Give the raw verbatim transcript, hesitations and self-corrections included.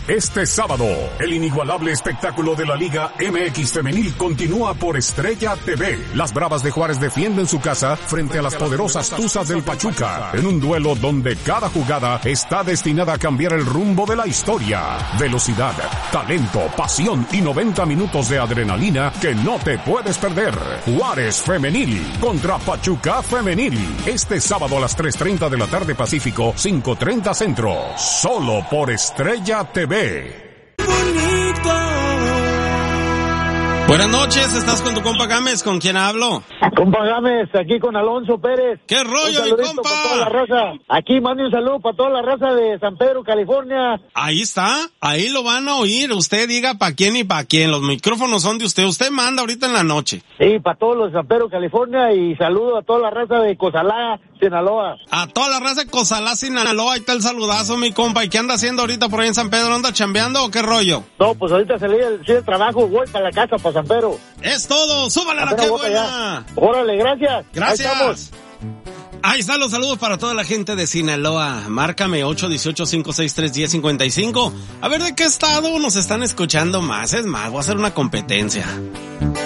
Este sábado, el inigualable espectáculo de la Liga M X Femenil continúa por Estrella T V. Las Bravas de Juárez defienden su casa frente a las poderosas Tuzas del Pachuca, en un duelo donde cada jugada está destinada a cambiar el rumbo de la historia. Velocidad, talento, pasión y noventa minutos de adrenalina que no te puedes perder. Juárez Femenil contra Pachuca Femenil. Este sábado a las tres treinta de la tarde Pacífico, cinco treinta Centro. Solo por Estrella T V. Buenas noches, estás con tu compa Gámez, ¿con quién hablo? Compa Gámez, aquí con Alonso Pérez. ¿Qué rollo, mi compa? Para toda la raza. Aquí mande un saludo para toda la raza de San Pedro, California. Ahí está, ahí lo van a oír. Usted diga para quién y para quién. Los micrófonos son de usted. Usted manda ahorita en la noche. Sí, para todos los de San Pedro, California, y saludo a toda la raza de Cozalá, Sinaloa. A toda la raza de Cozalá, Sinaloa, ahí está el saludazo, mi compa. ¿Y qué anda haciendo ahorita por ahí en San Pedro? ¿Anda chambeando o qué rollo? No, pues ahorita salí del, sí, del trabajo, voy para la casa, para San Pedro. Es todo, súbale a la que buena. Órale, gracias. Gracias. Ahí están los saludos para toda la gente de Sinaloa. Márcame ocho uno ocho, cinco seis tres, uno cero cinco cinco. A ver de qué estado nos están escuchando más. Es más, voy a hacer una competencia.